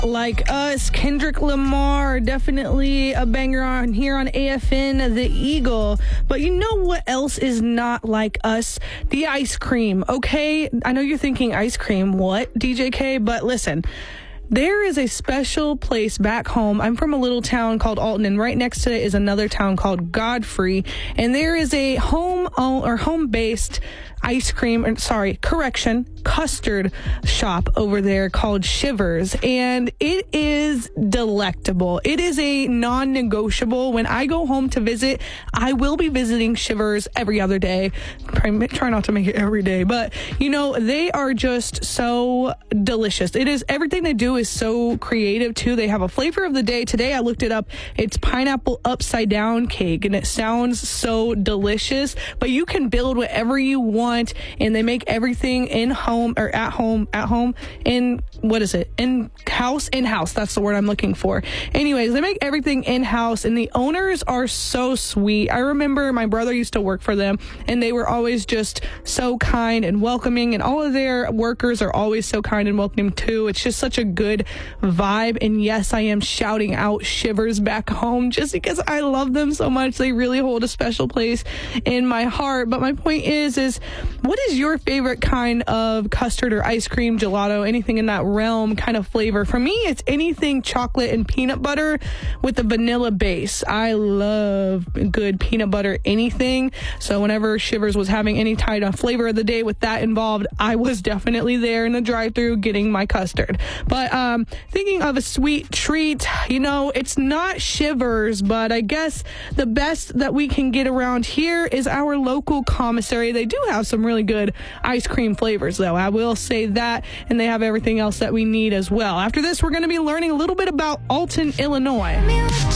Like Us, Kendrick Lamar, definitely a banger on here on AFN, The Eagle. But you know what else is not like Us? The ice cream, okay? I know you're thinking ice cream, what, DJK? But listen, there is a special place back home. I'm from a little town called Alton, and right next to it is another town called Godfrey. And there is a home-based custard shop over there called Shivers, and it is delectable. It is a non-negotiable. When I go home to visit, I will be visiting Shivers every other day. Try not to make it every day, but they are just so delicious. It is, everything they do is so creative too. They have a flavor of the day. Today I looked it up. It's pineapple upside down cake, and it sounds so delicious, but you can build whatever you want. And they make everything in-house. That's the word I'm looking for. Anyways, they make everything in-house, and the owners are so sweet. I remember my brother used to work for them, and they were always just so kind and welcoming, and all of their workers are always so kind and welcoming too. It's just such a good vibe. And yes, I am shouting out Shivers back home just because I love them so much. They really hold a special place in my heart. But my point is what is your favorite kind of custard or ice cream, gelato, anything in that realm kind of flavor? For me, it's anything chocolate and peanut butter with a vanilla base. I love good peanut butter anything. So whenever Shivers was having any kind of flavor of the day with that involved, I was definitely there in the drive-thru getting my custard. But thinking of a sweet treat, it's not Shivers, but I guess the best that we can get around here is our local commissary. They do have some really good ice cream flavors, though. I will say that, and they have everything else that we need as well. After this, we're going to be learning a little bit about Alton, Illinois.